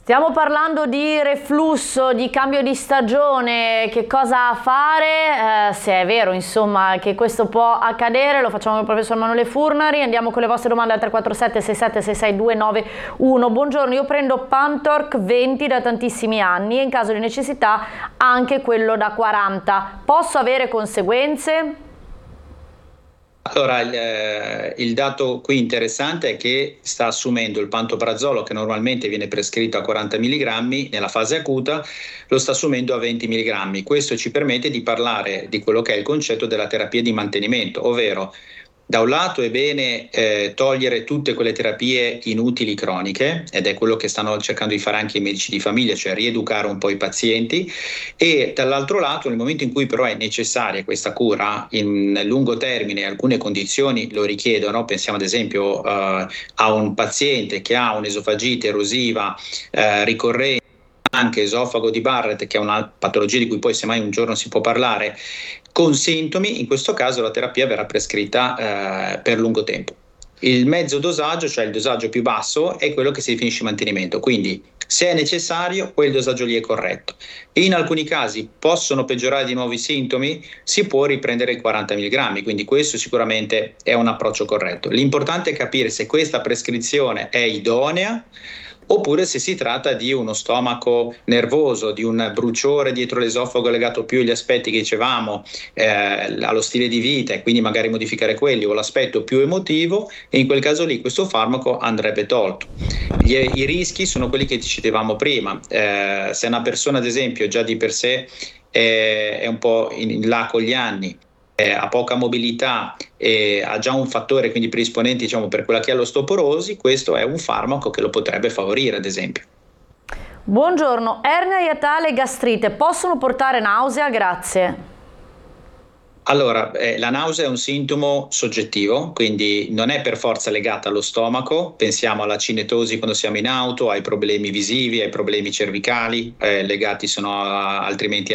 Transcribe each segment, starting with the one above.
Stiamo parlando di reflusso, di cambio di stagione, che cosa fare, se è vero insomma che questo può accadere. Lo facciamo con il professor Emanuele Furnari. Andiamo con le vostre domande al 347 67 66 291. Buongiorno, io prendo Pantork 20 da tantissimi anni e in caso di necessità anche quello da 40. Posso avere conseguenze? Allora, il dato qui interessante è che sta assumendo il pantoprazolo, che normalmente viene prescritto a 40 mg nella fase acuta, lo sta assumendo a 20 mg. Questo ci permette di parlare di quello che è il concetto della terapia di mantenimento, ovvero da un lato è bene togliere tutte quelle terapie inutili croniche, ed è quello che stanno cercando di fare anche i medici di famiglia, cioè rieducare un po' i pazienti, e dall'altro lato nel momento in cui però è necessaria questa cura in lungo termine, alcune condizioni lo richiedono. Pensiamo ad esempio a un paziente che ha un'esofagite erosiva ricorrente, anche esofago di Barrett, che è una patologia di cui poi semmai un giorno si può parlare, con sintomi. In questo caso la terapia verrà prescritta per lungo tempo. Il mezzo dosaggio, cioè il dosaggio più basso, è quello che si definisce mantenimento, quindi se è necessario quel dosaggio lì è corretto. In alcuni casi possono peggiorare di nuovo i sintomi, si può riprendere i 40 mg, quindi questo sicuramente è un approccio corretto. L'importante è capire se questa prescrizione è idonea oppure se si tratta di uno stomaco nervoso, di un bruciore dietro l'esofago legato più agli aspetti che dicevamo, allo stile di vita, e quindi magari modificare quelli, o l'aspetto più emotivo, e in quel caso lì questo farmaco andrebbe tolto. I rischi sono quelli che dicevamo prima. Se una persona ad esempio già di per sé è un po' in là con gli anni, ha poca mobilità e ha già un fattore quindi predisponente, diciamo, per quella che è l'osteoporosi, questo è un farmaco che lo potrebbe favorire, ad esempio. Buongiorno, ernia iatale e gastrite possono portare nausea? Grazie. Allora, la nausea è un sintomo soggettivo, quindi non è per forza legata allo stomaco. Pensiamo alla cinetosi quando siamo in auto, ai problemi visivi, ai problemi cervicali, legati sono altrimenti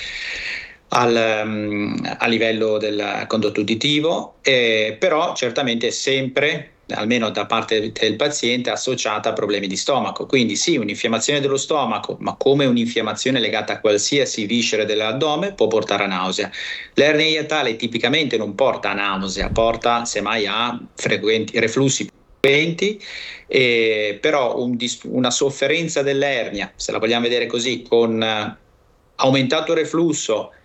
a livello del condotto uditivo, però certamente è sempre, almeno da parte del paziente, associata a problemi di stomaco. Quindi sì, un'infiammazione dello stomaco, ma come un'infiammazione legata a qualsiasi viscere dell'addome, può portare a nausea. L'ernia iatale tipicamente non porta a nausea, porta semmai a frequenti reflussi frequenti, però una sofferenza dell'ernia, se la vogliamo vedere così, con aumentato reflusso